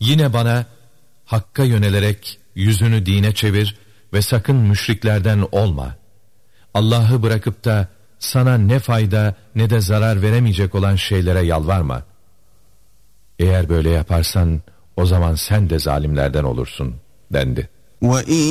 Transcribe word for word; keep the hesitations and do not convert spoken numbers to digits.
Yine bana Hakk'a yönelerek yüzünü dine çevir ve sakın müşriklerden olma. Allah'ı bırakıp da sana ne fayda ne de zarar veremeyecek olan şeylere yalvarma. Eğer böyle yaparsan o zaman sen de zalimlerden olursun dendi.